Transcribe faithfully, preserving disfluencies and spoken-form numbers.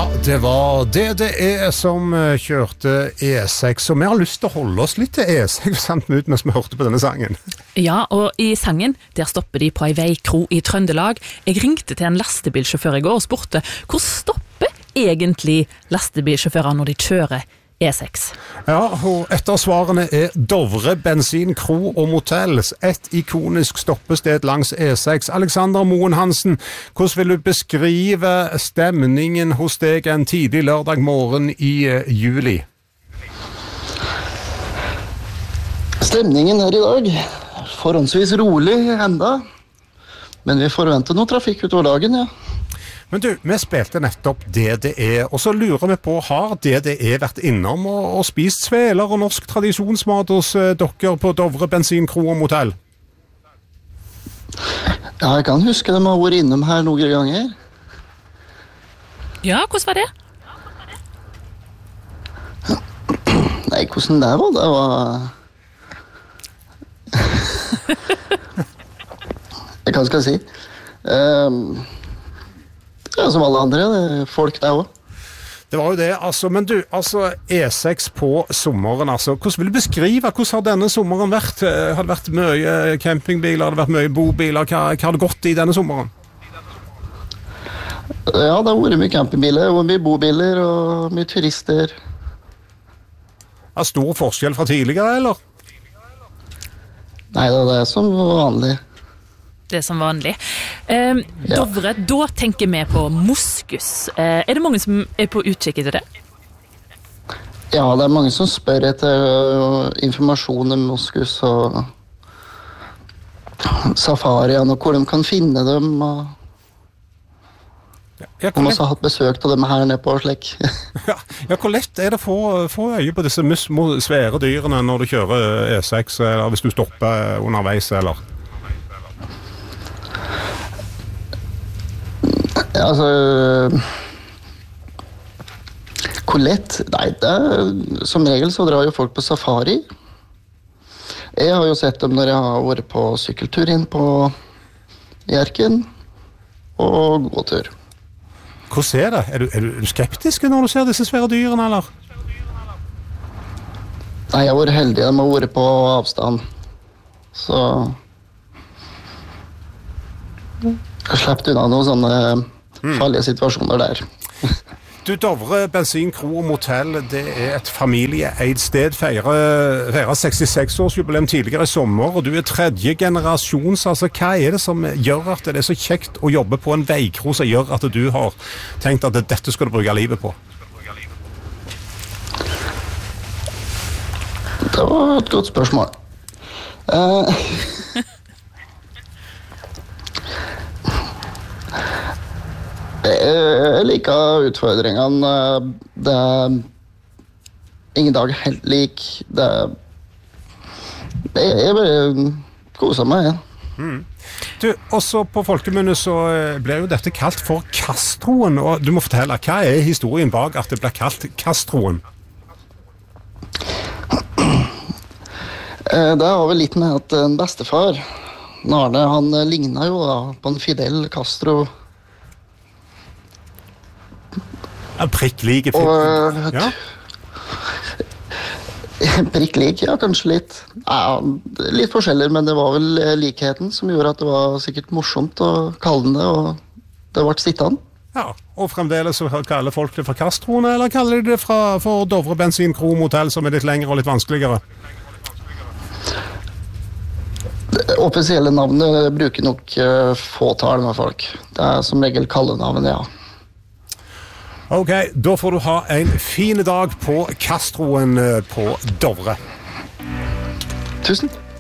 Ja, det var D D E som kjørte E seks, og vi har lyst til å holde oss litt til E seks, sant, mens vi hørte på denne sangen. Ja, og i sangen, der stopper de på en veikro i Trøndelag. Jeg ringte til en lastebilsjåfør i går og spurte, hvor stopper egentlig lastebilsjåfører når de kjører E seks? Ja, og etter svarene er Dovre, bensin, kro og motell, et ikonisk stoppested langs E seks. Alexander Moen Hansen, hvordan vil du beskrive stemningen hos deg en tidlig lørdag morgen i uh, juli? Stemningen her i dag, forhåndsvis rolig enda, men vi forventer noe trafikk utover dagen, ja. Men du, vi spilte nettopp D D E, og så lurer vi på, har D D E vært innom og, og spist sveler og norsk tradisjonsmat hos uh, dere på Dovre, bensin, kro og motell? Ja, jeg kan huske dem har vært innom her noen ganger. Ja, hvordan var det? Nei, hvordan det var, det var... Hva skal jeg si? Um... Ja, som alle andre, det er folk der også. Det var jo det, altså, men du, altså, E seks på sommeren, altså, hvordan vil du beskrive, hvordan har denne sommeren vært? Har det vært mye campingbiler, har det vært mye bobiler, hva, hva har det gått i denne sommeren? Ja, det har vært mye campingbiler, og mye bobiler, og mye turister. Er det stor forskjell fra tidligere, eller? Nei, det er som vanlig. Det er som vanlig. Eh, Ja. Dovre, da tenker vi på moskus. Eh, er det mange som er på utkikk etter det? Ja, det er mange som spør etter uh, informasjon om moskus og safariene, og hvor de kan finne dem, og Ja, ja, de hvor, har også hatt besøk av dem her nede på slik. lett, ja, ja, hvor lett er det å få, få øye på disse mus- mo- svære dyrene når du kjører E seks, eller hvis du stopper underveis, eller? Ja, altså... Hvor lett? Nei, det er, som regel så drar jo folk på safari. Jeg har jo sett dem når jeg har vært på sykkeltur inn på Hjerken og gåtur. Hvordan er det? Er du, er du skeptisk når du ser disse svære dyrene, eller? Nei, jeg har vært heldig, de har vært på avstand. Så... Jeg slapp unna noen sånne farlige situasjoner der. Du, Dovre, bensin, kro og motell, det er et familieeid sted, feirer, feirer sekstiseks-årsjubileum tidligere i sommer, og du er tredje generasjons, altså hva er det som gjør at det er så kjekt å jobbe på en veikro som gjør at du har tenkt at dette skal du bruke livet på? Det var et godt spørsmål. Eh... Jeg liker utfordringene. Det er ingen dag helt lik. Det er... Jeg bare koser meg, ja. Mm. Du, også på folkemunne så ble jo dette kalt for Castroen, og du må fortelle, hva er historien bak at det ble kalt Castroen? Det var vel litt med at en bestefar, Arne, han lignet jo da på en Fidel Castro. Ja, prikk like. Og, Ja. Prikk lik, ja, kanskje litt. Ja, litt forskjeller, men det var vel likheten som gjorde at det var sikkert morsomt å kalle den det, og det ble sittende. Ja, og fremdeles så kaller folk det for Castroen, eller kaller de det fra, for Dovre, bensin, kro, motell, som er litt lengre og litt vanskeligere? Det offisielle navnet bruker nok uh, fåtall med folk. Det er som regel kallenavn, ja. Ok, da får du ha en fin dag på Castroen på Dovre. Tusen.